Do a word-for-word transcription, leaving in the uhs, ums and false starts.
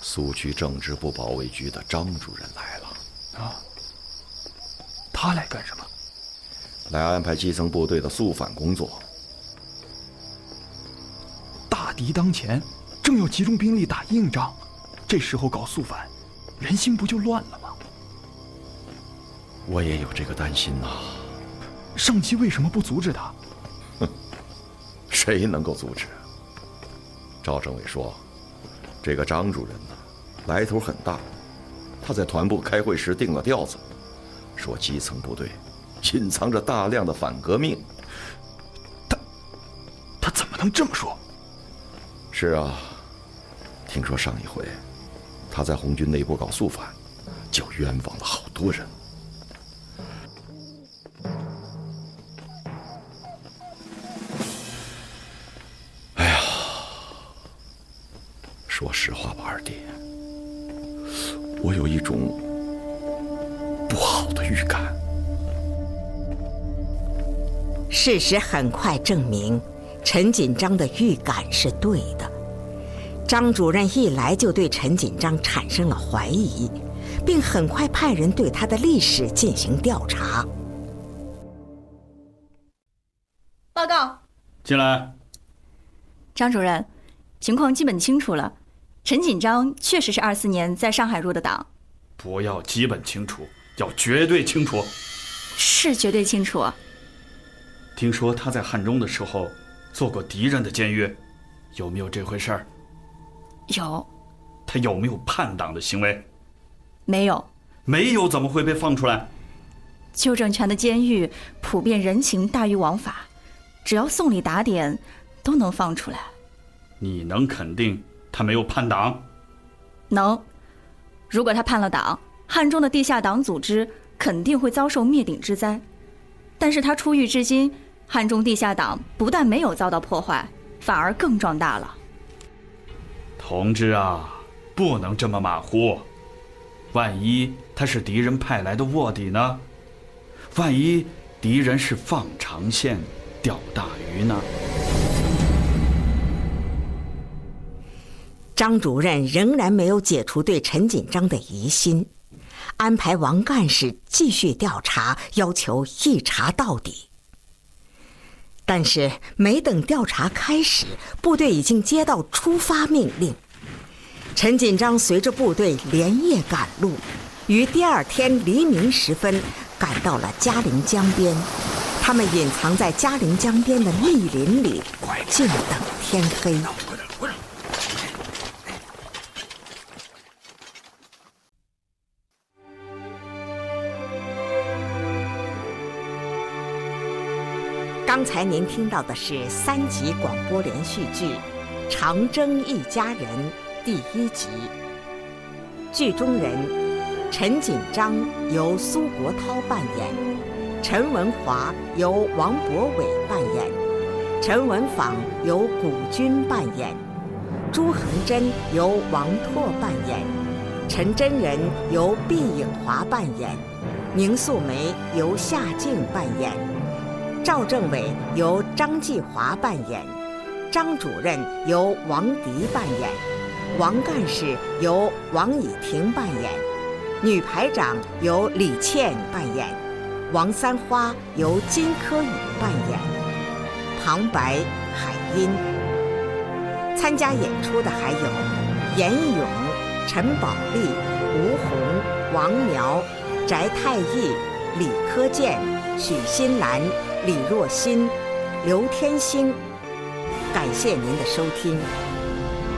苏区政治部保卫局的张主任来了。 啊，他来干什么？ 来安排基层部队的肃反工作。 大敌当前，正要集中兵力打硬仗，这时候搞肃反，人心不就乱了吗？ 我也有这个担心呐。 上级为什么不阻止他？ 哼，谁能够阻止？赵政委说，这个张主任呢，来头很大。他在团部开会时定了调子，说基层部队隐藏着大量的反革命。 他他怎么能这么说？ 是啊，听说上一回他在红军内部搞肃反，就冤枉了好多人。哎呀，说实话吧，二弟，我有一种不好的预感。 事实很快证明，陈锦章的预感是对的。张主任一来就对陈锦章产生了怀疑，并很快派人对他的历史进行调查。 报告， 进来。 张主任，情况基本清楚了。陈锦章确实是二四年在上海入的党。 不要基本清楚，要绝对清楚。 是绝对清楚。 听说他在汉中的时候做过敌人的监狱，有没有这回事儿？ 有。 他有没有叛党的行为？ 没有。 没有怎么会被放出来？ 旧政权的监狱普遍人情大于王法，只要送礼打点都能放出来。 你能肯定他没有叛党？ 能。如果他叛了党，汉中的地下党组织肯定会遭受灭顶之灾。但是他出狱至今，汉中地下党不但没有遭到破坏，反而更壮大了。 同志啊，不能这么马虎。万一他是敌人派来的卧底呢？万一敌人是放长线钓大鱼呢？ 张主任仍然没有解除对陈锦章的疑心，安排王干事继续调查，要求一查到底。但是没等调查开始，部队已经接到出发命令。陈锦章随着部队连夜赶路，于第二天黎明时分赶到了嘉陵江边。他们隐藏在嘉陵江边的密林里，静等天黑。刚才您听到的是三集广播连续剧《长征一家人》第一集。剧中人陈锦章由苏国涛扮演，陈文华由王博伟扮演，陈文坊由古军扮演，朱恒真由王拓扮演，陈真人由毕颖华扮演，宁素梅由夏静扮演，赵政委由张继华扮演，张主任由王迪扮演，王干事由王以婷扮演，女排长由李倩扮演，王三花由金科宇扮演，旁白海音。参加演出的还有严义勇、陈宝利、吴红、王苗、翟太义、李科健、许新兰、李若欣、刘天星。感谢您的收听。